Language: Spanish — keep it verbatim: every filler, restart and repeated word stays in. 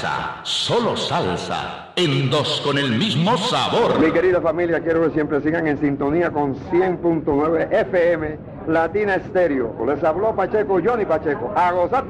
salsa, solo salsa, en dos con el mismo sabor. Mi querida familia, quiero que siempre sigan en sintonía con cien punto nueve F M Latina Estéreo. Les habló Pacheco, Johnny Pacheco. A gozar.